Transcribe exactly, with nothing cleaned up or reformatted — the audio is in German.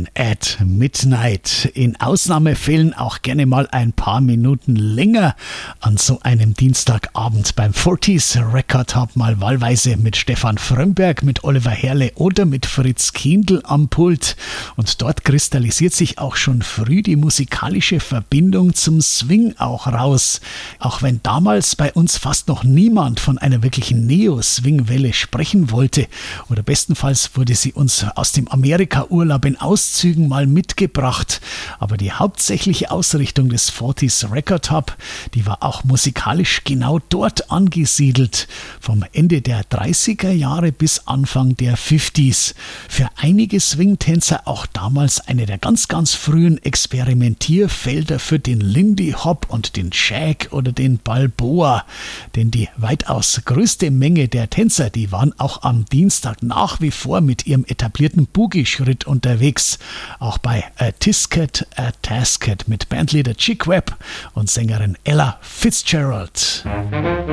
Rockin' at Midnight. In Ausnahmefällen auch gerne mal ein paar Minuten länger an so einem Dienstagabend beim forties Record Hub, mal wahlweise mit Stefan Frömberg, mit Oliver Herrle oder mit Fritz Kiendl am Pult. Und dort kristallisiert sich auch schon früh die musikalische Verbindung zum Swing auch raus. Auch wenn damals bei uns fast noch niemand von einer wirklichen Neo-Swing-Welle sprechen wollte, oder bestenfalls wurde sie uns aus dem Amerika-Urlaub in Auszügen mal mitgebracht. Aber die hauptsächliche Ausrichtung des forties Record Hub, die war auch musikalisch genau dort angesiedelt. Vom Ende der dreißiger Jahre bis Anfang der fünfziger. Für einige Swing-Tänzer auch damals eine der ganz, ganz frühen Experimentierfelder für den Lindy Hop und den Shag oder den Balboa. Denn die weitaus größte Menge der Tänzer, die waren auch am Dienstag nach wie vor mit ihrem etablierten Boogie-Schritt unterwegs. Auch bei A Tisket, A Tasket mit Bandleader Chick Webb und Sängerin Ella Fitzgerald.